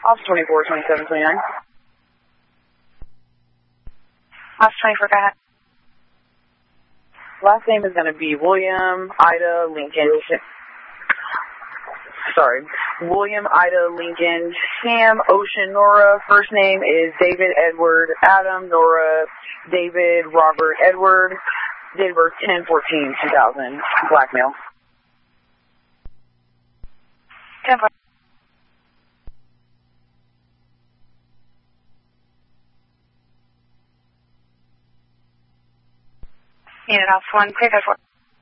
Officer 24, 27, 29. Officer 24, go ahead. Last name is going to be William Ida Lincoln. Sorry. William Ida Lincoln. Sam Ocean Nora. First name is David Edward Adam Nora David Robert Edward. Date of birth 10/14/2000. Black male. 10-4. Unit Officer 1, clear code 4.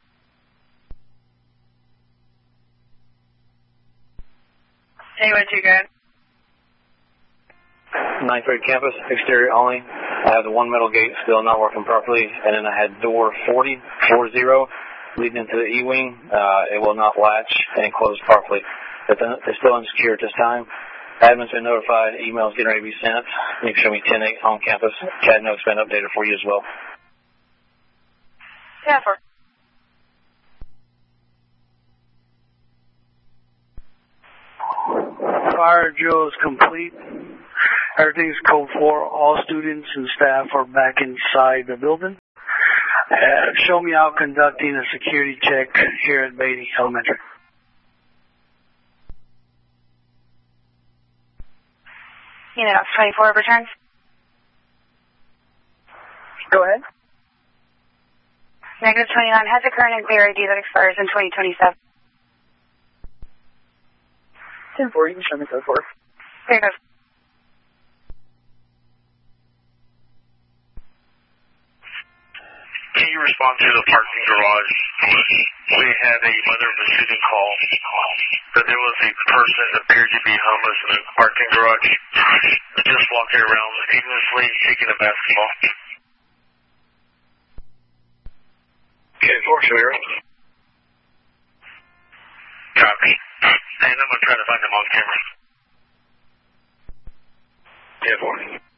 Anyway, 2, go ahead. 9th grade campus, exterior only. I have the one metal gate still not working properly, and then I had door 40 leading into the E-wing. It will not latch and close properly. It's still insecure at this time. Admin's been notified. Email's getting ready to be sent. You can show me 10-8 on campus. CAD note's been updated for you as well. 10-4. Fire drill is complete. Everything's code 4. All students and staff are back inside the building. Show me out conducting a security check here at Beatty Elementary. Unit Officer 24, returns. Go ahead. Negative 29 has a current and clear ID that expires in 2027. 10-4, you can show me code 4. Clear code. Can you respond to the parking garage? We had a mother of a student call that there was a person that appeared to be homeless in the parking garage, just walking around aimlessly taking a basketball. Okay, 4, show me around. Copy. And I'm going to try to find him on camera. 10-4.